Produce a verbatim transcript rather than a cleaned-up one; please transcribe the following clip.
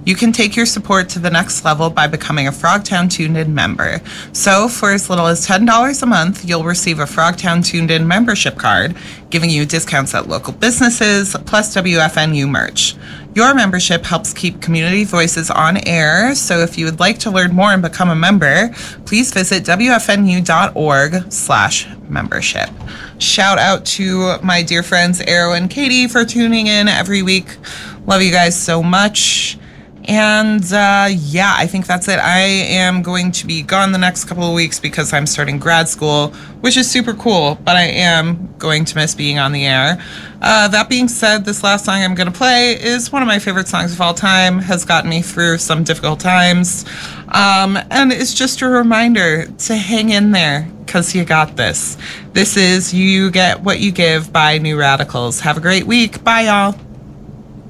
You can take your support to the next level by becoming a Frogtown Tuned In member. So, for as little as ten dollars a month, you'll receive a Frogtown Tuned In membership card, giving you discounts at local businesses, plus W F N U merch. Your membership helps keep community voices on air, so if you would like to learn more and become a member, please visit W F N U dot org slash membership. Shout out to my dear friends Arrow and Katie for tuning in every week. Love you guys so much. And uh, yeah, I think that's it. I am going to be gone the next couple of weeks because I'm starting grad school, which is super cool, but I am going to miss being on the air. Uh, that being said, this last song I'm going to play is one of my favorite songs of all time, has gotten me through some difficult times, um, and it's just a reminder to hang in there, because you got this. This is You Get What You Give by New Radicals. Have a great week. Bye, y'all.